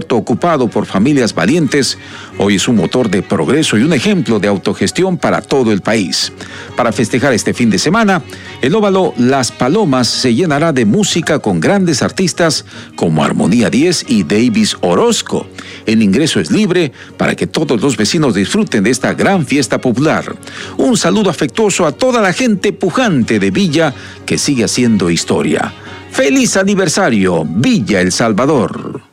puerto ocupado por familias valientes, hoy es un motor de progreso y un ejemplo de autogestión para todo el país. Para festejar este fin de semana, el óvalo Las Palomas se llenará de música con grandes artistas como Armonía 10 y Davis Orozco. El ingreso es libre para que todos los vecinos disfruten de esta gran fiesta popular. Un saludo afectuoso a toda la gente pujante de Villa que sigue haciendo historia. ¡Feliz aniversario, Villa El Salvador!